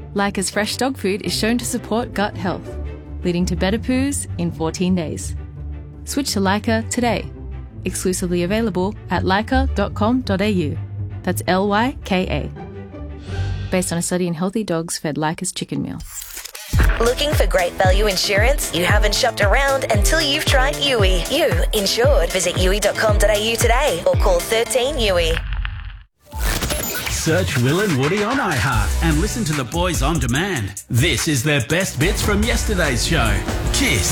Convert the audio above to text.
Leica's fresh dog food is shown to support gut health, leading to better poos in 14 days. Switch to Leica today. Exclusively available at leica.com.au. That's Lyka. Based on a study in healthy dogs fed Leica's chicken meal. Looking for great value insurance? You haven't shopped around until you've tried Yui. You insured. Visit yui.com.au today or call 13 Yui. Search Will and Woody on iHeart and listen to the boys on demand. This is their best bits from yesterday's show. Kiss.